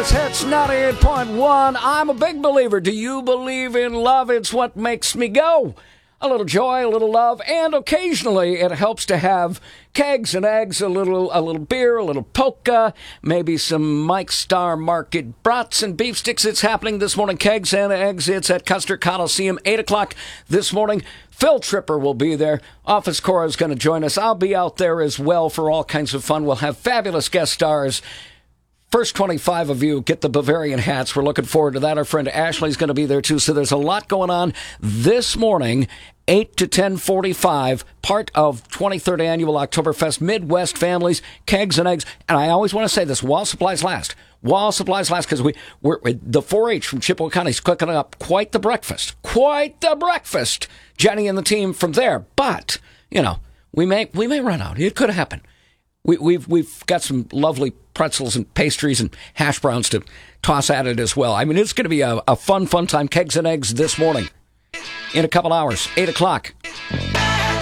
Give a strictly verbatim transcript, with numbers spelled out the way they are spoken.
Greatest Hits ninety-eight point one. I'm a big believer. Do you believe in love? It's what makes me go. A little joy, a little love, and occasionally it helps to have kegs and eggs, a little a little beer, a little polka, maybe some Mike Star Market brats and beef sticks. It's happening this morning. Kegs and eggs. It's at Custer Coliseum, eight o'clock this morning. Phil Tripper will be there. Office Cora is going to join us. I'll be out there as well for all kinds of fun. We'll have fabulous guest stars. First twenty-five of you get the Bavarian hats. We're looking forward to that. Our friend Ashley's going to be there, too. So there's a lot going on this morning, eight to ten forty-five, part of twenty-third Annual Oktoberfest Midwest Families, Kegs and Eggs. And I always want to say this, while supplies last. While supplies last, because we, we're, the four H from Chippewa County is cooking up quite the breakfast. Quite the breakfast. Jenny and the team from there. But, you know, we may we may run out. It could happen. We, we've we've got some lovely pretzels and pastries and hash browns to toss at it as well. I mean, it's going to be a, a fun, fun time. Kegs and Eggs this morning in a couple hours, eight o'clock.